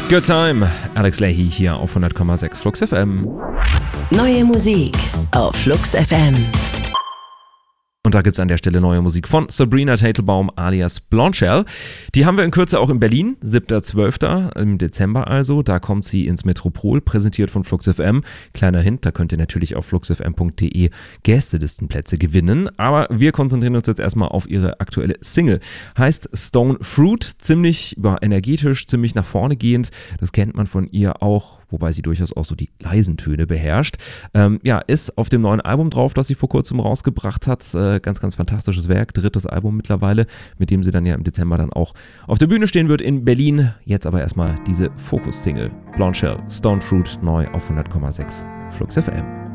Good Time, Alex Lahey hier auf 100,6 Flux FM. Neue Musik auf Flux FM. Und da gibt's an der Stelle neue Musik von Sabrina Teitelbaum alias Blondshell. Die haben wir in Kürze auch in Berlin, 7.12. im Dezember also. Da kommt sie ins Metropol, präsentiert von Flux FM. Kleiner Hint, da könnt ihr natürlich auf fluxfm.de Gästelistenplätze gewinnen. Aber wir konzentrieren uns jetzt erstmal auf ihre aktuelle Single. Heißt Stone Fruit, ziemlich energetisch, ziemlich nach vorne gehend. Das kennt man von ihr auch, wobei sie durchaus auch so die leisen Töne beherrscht. Ist auf dem neuen Album drauf, das sie vor kurzem rausgebracht hat. Ganz, ganz fantastisches Werk, 3. Album mittlerweile, mit dem sie dann ja im Dezember dann auch auf der Bühne stehen wird in Berlin. Jetzt aber erstmal diese Fokus-Single, Blondshell, Stone Fruit, neu auf 100,6 Flux FM.